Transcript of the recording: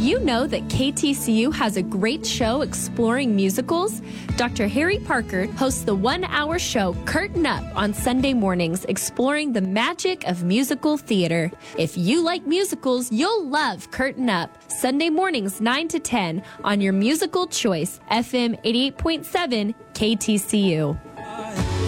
you know that KTCU has a great show exploring musicals? Dr. Harry Parker hosts the 1-hour show Curtain Up on Sunday mornings, exploring the magic of musical theater. If you like musicals, you'll love Curtain Up. Sunday mornings 9 to 10 on your musical choice, FM 88.7 KTCU.